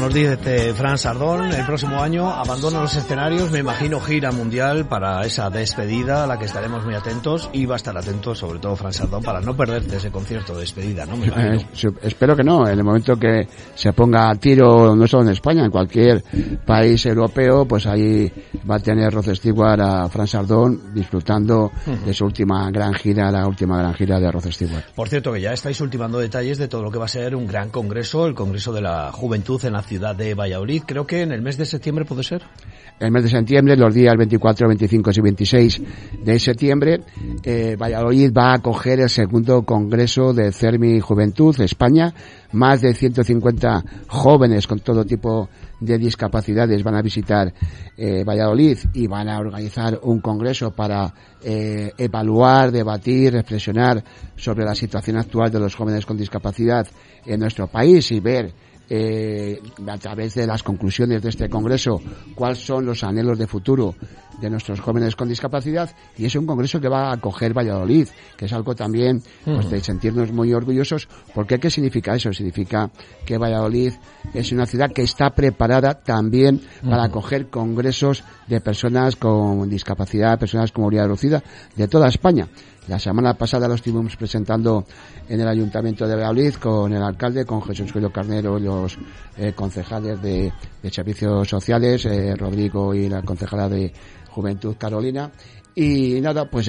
nos dice Fran Sardón, el próximo año abandona los escenarios, me imagino gira mundial para esa despedida a la que estaremos muy atentos, y va a estar atento sobre todo Fran Sardón para no perderte ese concierto de despedida, ¿no? Me imagino. Espero que no, en el momento que se ponga a tiro, no solo en España, en cualquier país europeo, pues ahí va a tener Rod Stewart a Fran Sardón disfrutando de su última gran gira, la última gran gira de Rod Stewart. Por cierto, que ya estáis ultimando detalles de todo lo que va a ser un gran congreso, el Congreso de la Juventud en la ciudad de Valladolid. Creo que en el mes de septiembre puede ser. El mes de septiembre, los días 24, 25 y 26 de septiembre, Valladolid va a acoger el segundo Congreso de CERMI Juventud España. Más de 150 jóvenes con todo tipo de discapacidades van a visitar Valladolid y van a organizar un congreso para evaluar, debatir, reflexionar sobre la situación actual de los jóvenes con discapacidad en nuestro país y ver a través de las conclusiones de este congreso cuáles son los anhelos de futuro de nuestros jóvenes con discapacidad. Y es un congreso que va a acoger Valladolid, que es algo también pues, de sentirnos muy orgullosos, porque ¿qué significa eso? Significa que Valladolid es una ciudad que está preparada también para acoger congresos de personas con discapacidad, personas con movilidad reducida de toda España. La semana pasada lo estuvimos presentando en el Ayuntamiento de Valladolid con el alcalde, con Jesús Coelho Carnero y los concejales de Servicios Sociales, Rodrigo, y la concejala de Juventud, Carolina. Y nada, pues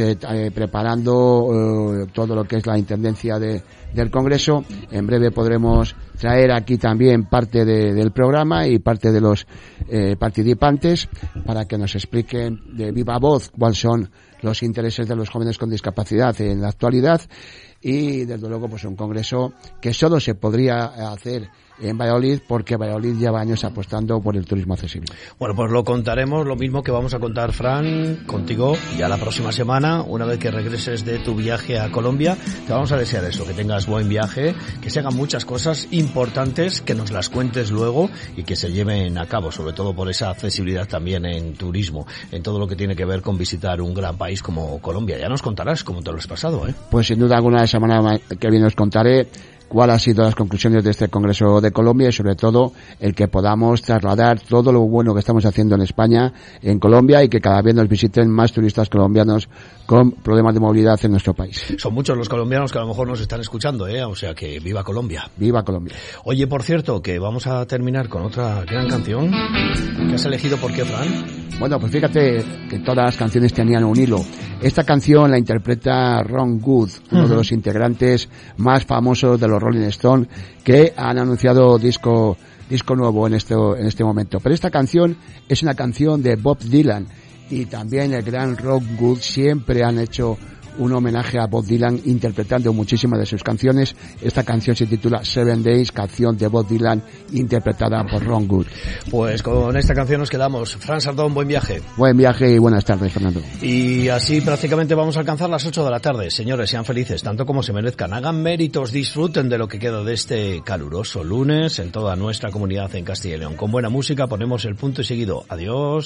preparando todo lo que es la intendencia del Congreso. En breve podremos traer aquí también parte del programa y parte de los participantes para que nos expliquen de viva voz cuáles son los intereses de los jóvenes con discapacidad en la actualidad. Y desde luego pues un congreso que solo se podría hacer en Valladolid, porque Valladolid lleva años apostando por el turismo accesible. Bueno, pues lo contaremos, lo mismo que vamos a contar, Fran, contigo ya la próxima semana, una vez que regreses de tu viaje a Colombia. Te vamos a desear eso, que tengas buen viaje, que se hagan muchas cosas importantes, que nos las cuentes luego y que se lleven a cabo, sobre todo por esa accesibilidad también en turismo, en todo lo que tiene que ver con visitar un gran país como Colombia. Ya nos contarás cómo te lo has pasado, ¿eh? Pues sin duda alguna, la semana que viene os contaré cuáles han sido las conclusiones de este Congreso de Colombia y sobre todo el que podamos trasladar todo lo bueno que estamos haciendo en España, en Colombia, y que cada vez nos visiten más turistas colombianos con problemas de movilidad en nuestro país. Son muchos los colombianos que a lo mejor nos están escuchando, o sea que viva Colombia. Viva Colombia. Oye, por cierto, que vamos a terminar con otra gran canción que has elegido. ¿Por qué, Fran? Bueno, pues fíjate que todas las canciones tenían un hilo. Esta canción la interpreta Ron Wood, uno de los integrantes más famosos de los Rolling Stones, que han anunciado disco nuevo en este momento. Pero esta canción es una canción de Bob Dylan, y también el gran Ron Wood siempre han hecho un homenaje a Bob Dylan interpretando muchísimas de sus canciones. Esta canción se titula 7 Days, canción de Bob Dylan interpretada por Ron Wood. Pues con esta canción nos quedamos. Fran Sardón, buen viaje. Buen viaje y buenas tardes, Fernando. Y así prácticamente vamos a alcanzar las 8 de la tarde. Señores, sean felices, tanto como se merezcan. Hagan méritos, disfruten de lo que queda de este caluroso lunes en toda nuestra comunidad en Castilla y León. Con buena música ponemos el punto y seguido. Adiós.